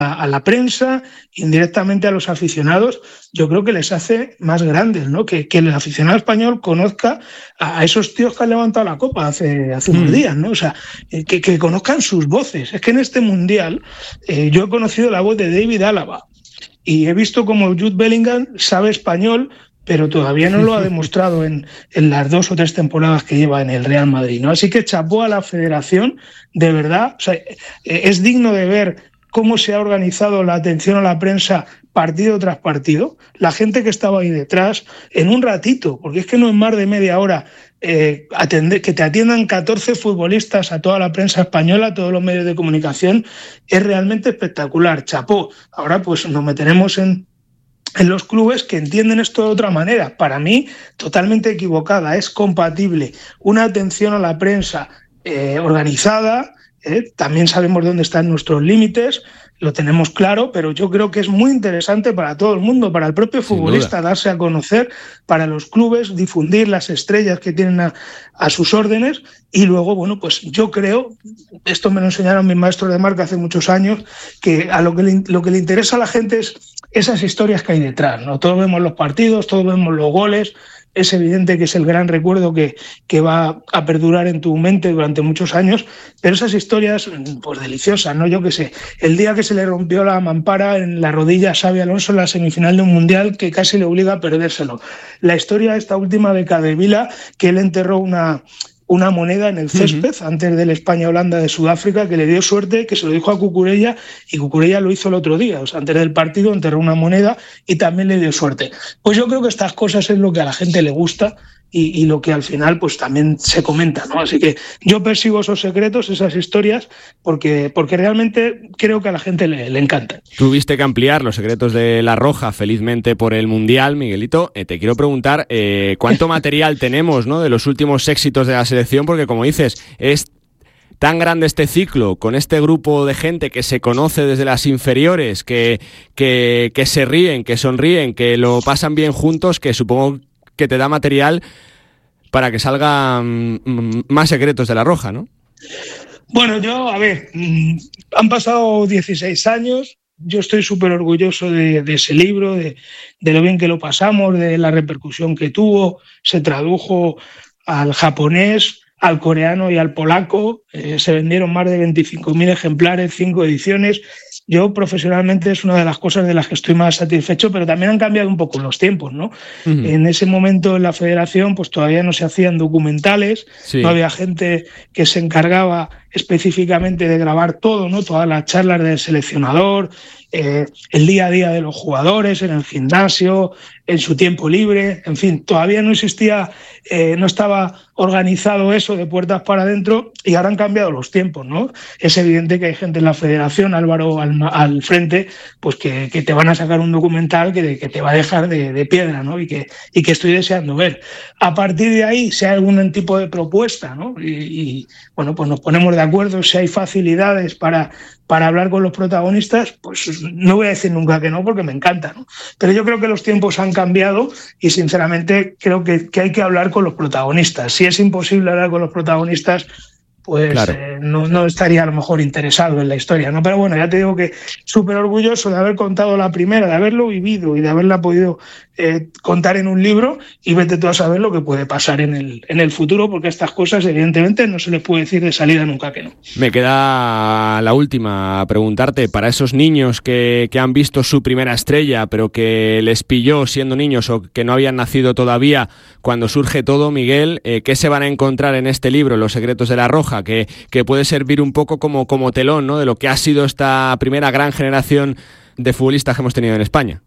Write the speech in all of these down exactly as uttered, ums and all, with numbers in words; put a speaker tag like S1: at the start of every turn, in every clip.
S1: a la prensa, indirectamente a los aficionados, yo creo que les hace más grandes, ¿no? Que, que el aficionado español conozca a esos tíos que han levantado la copa hace, hace unos días, ¿no? O sea, que, que conozcan sus voces. Es que en este Mundial eh, yo he conocido la voz de David Álava y he visto como Jude Bellingham sabe español, pero todavía no lo ha demostrado en, en las dos o tres temporadas que lleva en el Real Madrid, ¿no? Así que chapó a la federación, de verdad. O sea, es digno de ver cómo se ha organizado la atención a la prensa partido tras partido, la gente que estaba ahí detrás, en un ratito, porque es que no es más de media hora, eh, atender, que te atiendan catorce futbolistas a toda la prensa española, a todos los medios de comunicación, es realmente espectacular, chapó. Ahora pues nos meteremos en, en los clubes que entienden esto de otra manera. Para mí, totalmente equivocada, es compatible una atención a la prensa eh, organizada. ¿Eh? También sabemos dónde están nuestros límites, lo tenemos claro, pero yo creo que es muy interesante para todo el mundo, para el propio futbolista darse a conocer, para los clubes difundir las estrellas que tienen a, a sus órdenes, y luego, bueno, pues yo creo, esto me lo enseñaron mis maestros de marca hace muchos años, que a lo que le, lo que le interesa a la gente es esas historias que hay detrás, ¿no? Todos vemos los partidos, todos vemos los goles. Es evidente que es el gran recuerdo que, que va a perdurar en tu mente durante muchos años, pero esas historias, pues deliciosas, ¿no? Yo qué sé, el día que se le rompió la mampara en la rodilla a Xabi Alonso en la semifinal de un mundial que casi le obliga a perdérselo. La historia esta última de Capdevila, que él enterró una... una moneda en el césped uh-huh. antes del España-Holanda de Sudáfrica, que le dio suerte, que se lo dijo a Cucurella, y Cucurella lo hizo el otro día. O sea, antes del partido enterró una moneda y también le dio suerte. Pues yo creo que estas cosas es lo que a la gente le gusta y, y lo que al final pues también se comenta, ¿no? Así que yo persigo esos secretos, esas historias, porque, porque realmente creo que a la gente le, le encantan.
S2: Tuviste que ampliar los secretos de La Roja, felizmente, por el Mundial, Miguelito. Eh, te quiero preguntar eh, cuánto material tenemos, ¿no?, de los últimos éxitos de la selección, porque como dices, es tan grande este ciclo, con este grupo de gente que se conoce desde las inferiores, que, que, que se ríen, que sonríen, que lo pasan bien juntos, que supongo que te da material para que salgan más secretos de La Roja, ¿no?
S1: Bueno, yo, a ver, han pasado dieciséis años, yo estoy súper orgulloso de, de ese libro, de, de lo bien que lo pasamos, de la repercusión que tuvo, se tradujo al japonés, al coreano y al polaco, eh, se vendieron más de veinticinco mil ejemplares, cinco ediciones. Yo profesionalmente es una de las cosas de las que estoy más satisfecho, pero también han cambiado un poco los tiempos, ¿no? Uh-huh. En ese momento en la federación pues todavía no se hacían documentales, sí. No había gente que se encargaba específicamente de grabar todo, ¿no? Todas las charlas del seleccionador, eh, el día a día de los jugadores en el gimnasio, en su tiempo libre, en fin, todavía no existía, eh, no estaba organizado eso de puertas para adentro, y ahora han cambiado los tiempos, ¿no? Es evidente que hay gente en la federación, Álvaro al, al frente, pues que, que te van a sacar un documental que, que te va a dejar de, de piedra, ¿no? Y que, y que estoy deseando ver. A partir de ahí, si hay algún tipo de propuesta, ¿no? Y, y bueno, pues nos ponemos de acuerdo, si hay facilidades para, para hablar con los protagonistas, pues no voy a decir nunca que no, porque me encanta, ¿no? Pero yo creo que los tiempos han cambiado y sinceramente creo que, que hay que hablar con los protagonistas. Si es imposible hablar con los protagonistas, pues claro. eh, no, no estaría a lo mejor interesado en la historia, ¿no? Pero bueno, ya te digo que súper orgulloso de haber contado la primera, de haberlo vivido y de haberla podido eh, contar en un libro, y vete tú a saber lo que puede pasar en el, en el futuro, porque estas cosas evidentemente no se les puede decir de salida nunca que no.
S2: Me queda la última, preguntarte, para esos niños que, que han visto su primera estrella, pero que les pilló siendo niños o que no habían nacido todavía cuando surge todo, Miguel, eh, ¿qué se van a encontrar en este libro, Los secretos de La Roja? Que, que puede servir un poco como, como telón, ¿no?, de lo que ha sido esta primera gran generación de futbolistas que hemos tenido en España.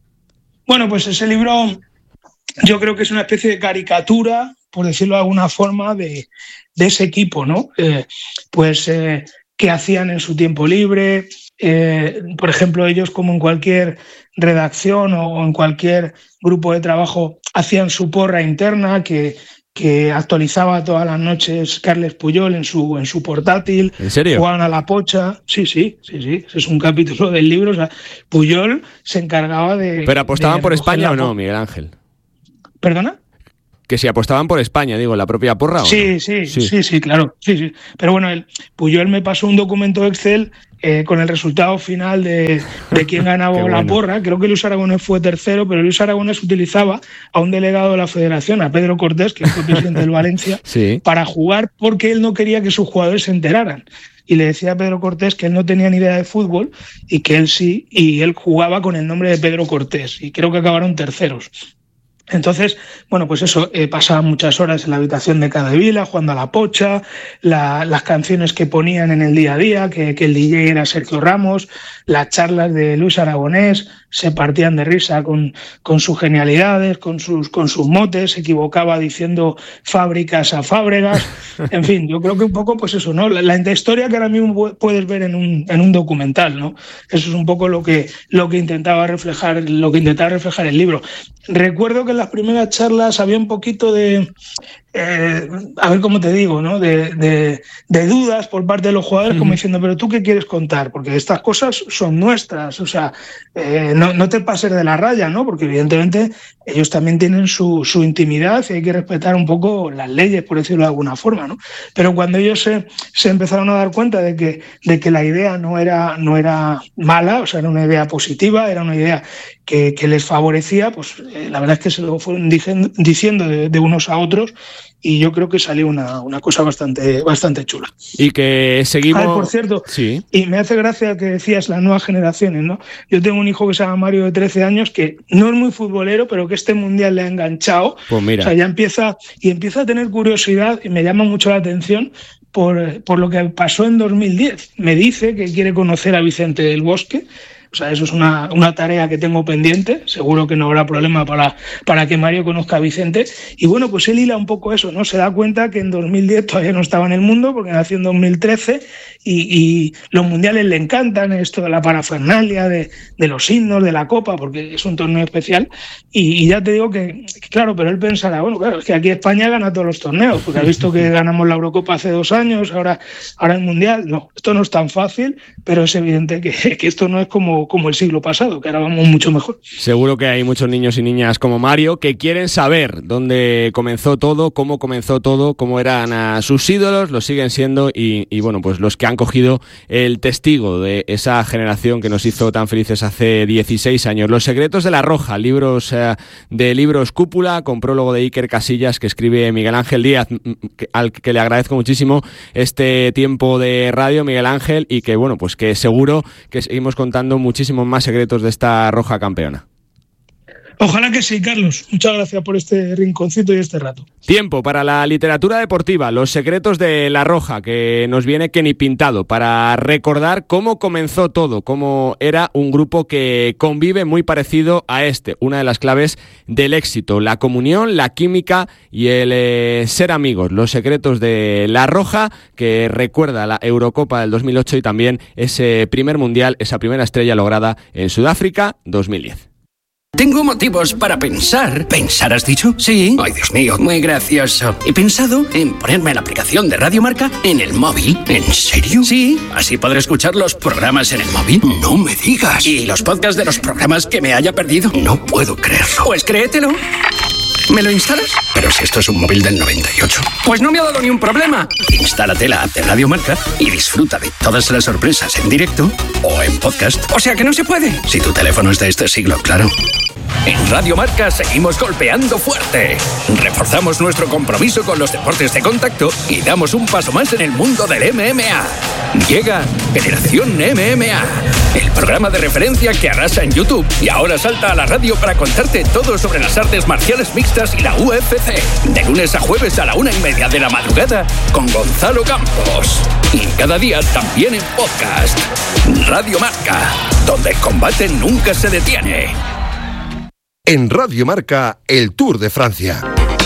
S1: Bueno, pues ese libro yo creo que es una especie de caricatura, por decirlo de alguna forma, de, de ese equipo, ¿no? Eh, pues eh, qué hacían en su tiempo libre, eh, por ejemplo, ellos, como en cualquier redacción o en cualquier grupo de trabajo, hacían su porra interna que que actualizaba todas las noches Carles Puyol en su en su portátil.
S2: ¿En serio?
S1: Jugaban a la pocha. Sí, sí, sí, sí. Ese es un capítulo del libro. O sea, Puyol se encargaba de...
S2: ¿Pero apostaban
S1: de
S2: por España
S1: la...
S2: o no, Miguel Ángel?
S1: ¿Perdona?
S2: que si apostaban por España, digo, la propia porra.
S1: Sí,
S2: no?
S1: sí, sí, sí, sí, claro. Sí, sí. Pero bueno, el Puyol me pasó un documento Excel eh, con el resultado final de, de quién ganaba la
S2: bueno.
S1: porra. Creo que Luis Aragonés fue tercero, pero Luis Aragonés utilizaba a un delegado de la Federación, a Pedro Cortés, que fue presidente del Valencia, sí. para jugar porque él no quería que sus jugadores se enteraran. Y le decía a Pedro Cortés que él no tenía ni idea de fútbol y que él sí, y él jugaba con el nombre de Pedro Cortés. Y creo que acabaron terceros. Entonces, bueno, pues eso, eh, pasaba muchas horas en la habitación de Capdevila, jugando a la pocha, la, las canciones que ponían en el día a día, que, que el D J era Sergio Ramos, las charlas de Luis Aragonés, se partían de risa con, con sus genialidades, con sus, con sus motes, se equivocaba diciendo fábricas a fábregas, en fin, yo creo que un poco, pues eso, ¿no? La, la historia que ahora mismo puedes ver en un, en un documental, ¿no? Eso es un poco lo que, lo que intentaba reflejar, lo que intentaba reflejar el libro. Recuerdo que en las primeras charlas había un poquito de, eh, a ver cómo te digo, ¿no? De, de, de dudas por parte de los jugadores, uh-huh. como diciendo, pero ¿tú qué quieres contar? Porque estas cosas son nuestras, o sea, eh, no, no te pases de la raya, ¿no? Porque evidentemente ellos también tienen su, su intimidad y hay que respetar un poco las leyes, por decirlo de alguna forma, ¿no? Pero cuando ellos se, se empezaron a dar cuenta de que, de que la idea no era, no era mala, o sea, era una idea positiva, era una idea que, que les favorecía, pues eh, la verdad es que se lo fueron diciendo de, de unos a otros y yo creo que salió una, una cosa bastante, bastante chula.
S2: Y que seguimos...
S1: Ah, por cierto,
S2: sí.
S1: Y me hace gracia que decías las nuevas generaciones, ¿no? Yo tengo un hijo que se llama Mario de trece años que no es muy futbolero, pero que este mundial le ha enganchado.
S2: Pues mira.
S1: O sea, ya empieza, y empieza a tener curiosidad y me llama mucho la atención por, por lo que pasó en dos mil diez. Me dice que quiere conocer a Vicente del Bosque. O sea, eso es una, una tarea que tengo pendiente. Seguro que no habrá problema para, para que Mario conozca a Vicente. Y bueno, pues él hila un poco eso, ¿no? Se da cuenta que en dos mil diez todavía no estaba en el mundo, porque nació en dos mil trece, y, y los mundiales le encantan, esto de la parafernalia, de, de los himnos, de la Copa, porque es un torneo especial. Y, y ya te digo que, que, claro, pero él pensará, bueno, claro, es que aquí España gana todos los torneos, porque ha visto que ganamos la Eurocopa hace dos años, ahora, ahora el Mundial. No, esto no es tan fácil, pero es evidente que, que esto no es como como el siglo pasado, que ahora vamos mucho mejor.
S2: Seguro que hay muchos niños y niñas como Mario que quieren saber dónde comenzó todo, cómo comenzó todo, cómo eran a sus ídolos, lo siguen siendo y, y bueno, pues los que han cogido el testigo de esa generación que nos hizo tan felices hace dieciséis años. Los secretos de la Roja, libros eh, de libros Cúpula, con prólogo de Iker Casillas que escribe Miguel Ángel Díaz, al que le agradezco muchísimo este tiempo de radio, Miguel Ángel, y que bueno, pues que seguro que seguimos contando muchísimos más secretos de esta Roja campeona.
S1: Ojalá que sí, Carlos. Muchas gracias por este rinconcito y este rato.
S2: Tiempo para la literatura deportiva, los secretos de la Roja, que nos viene que ni pintado, para recordar cómo comenzó todo, cómo era un grupo que convive muy parecido a este, una de las claves del éxito, la comunión, la química y el eh, ser amigos, los secretos de la Roja, que recuerda la Eurocopa del dos mil ocho y también ese primer mundial, esa primera estrella lograda en Sudáfrica dos mil diez.
S3: Tengo motivos para pensar. ¿Pensar has dicho? Sí. Ay, Dios mío, muy gracioso. He pensado en ponerme la aplicación de Radio Marca en el móvil. ¿En serio? Sí. Así podré escuchar los programas en el móvil. No me digas. ¿Y los podcasts de los programas que me haya perdido? No puedo creerlo. Pues créetelo. ¿Me lo instalas? Pero si esto es un móvil del noventa y ocho. Pues no me ha dado ni un problema. Instálate la app de Radio Marca y disfruta de todas las sorpresas en directo o en podcast. O sea que no se puede. Si tu teléfono es de este siglo, claro. En Radio Marca seguimos golpeando fuerte. Reforzamos nuestro compromiso con los deportes de contacto y damos un paso más en el mundo del M M A. Llega Generación M M A, el programa de referencia que arrasa en YouTube y ahora salta a la radio para contarte todo sobre las artes marciales mixtas y la U F C. De lunes a jueves a la una y media de la madrugada con Gonzalo Campos. Y cada día también en podcast. Radio Marca, donde el combate nunca se detiene.
S4: En Radio Marca, el Tour de Francia.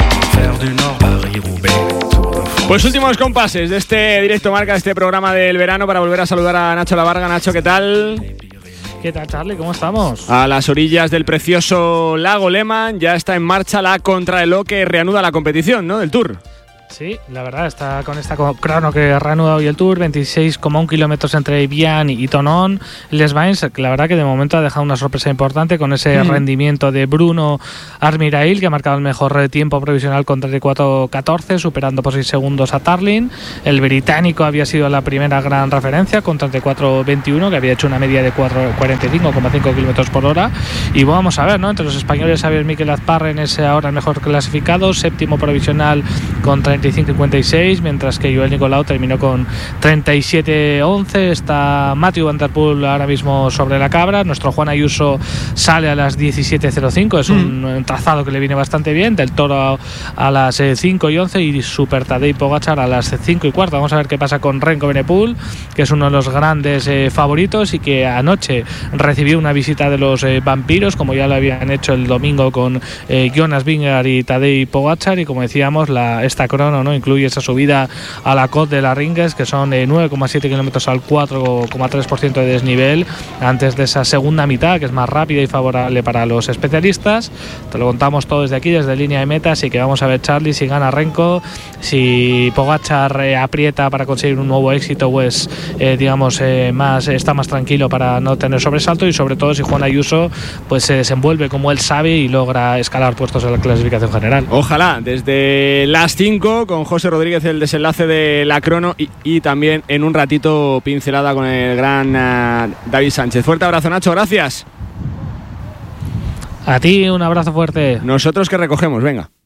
S2: Pues últimos compases de este directo Marca, de este programa del verano, para volver a saludar a Nacho Lavarga. Nacho, ¿qué tal?
S5: ¿Qué tal, Charlie? ¿Cómo estamos?
S2: A las orillas del precioso lago Lehmann ya está en marcha la contrarreloj que reanuda la competición, ¿no? Del Tour.
S5: Sí, la verdad, está con esta crono que reanuda hoy el Tour, veintiséis coma uno kilómetros entre Vian y Tonon. Les Bains, la verdad que de momento ha dejado una sorpresa importante con ese mm. rendimiento de Bruno Armirail, que ha marcado el mejor tiempo provisional con treinta y cuatro catorce, superando por seis segundos a Tarlin. El británico había sido la primera gran referencia con treinta y cuatro veintiuno, que había hecho una media de cuarenta y cinco coma cinco kilómetros por hora. Y vamos a ver, ¿no? Entre los españoles, Xavier Miquel Azparren es ahora el mejor clasificado, séptimo provisional con treinta y cinco cincuenta y seis, mientras que Joel Nicolau terminó con treinta y siete once. Está Matthew Van Der Poel ahora mismo sobre la cabra. Nuestro Juan Ayuso sale a las diecisiete cero cinco, es un, mm. un trazado que le viene bastante bien. Del Toro a las cinco y once y Super Tadej Pogačar a las cinco y cuarto. Vamos a ver qué pasa con Remco Evenepoel, que es uno de los grandes eh, favoritos y que anoche recibió una visita de los eh, vampiros, como ya lo habían hecho el domingo con eh, Jonas Vingegaard y Tadej Pogačar. Y como decíamos, la, esta crono no incluye esa subida a la Côte de la Ringues, que son eh, nueve coma siete kilómetros al cuatro coma tres por ciento de desnivel, antes de esa segunda mitad, que es más rápida y favorable para los especialistas. Te lo contamos todo desde aquí, desde línea de meta, así que vamos a ver, Charlie, si gana Remco, si Pogačar eh, aprieta para conseguir un nuevo éxito, pues eh, digamos eh, más está más tranquilo para no tener sobresalto, y sobre todo si Juan Ayuso pues se desenvuelve como él sabe y logra escalar puestos en la clasificación general.
S2: Ojalá, desde las cinco con José Rodríguez el desenlace de la crono y, y también en un ratito pincelada con el gran uh, David Sánchez. Fuerte abrazo, Nacho, gracias.
S5: A ti un abrazo fuerte.
S2: Nosotros que recogemos, venga.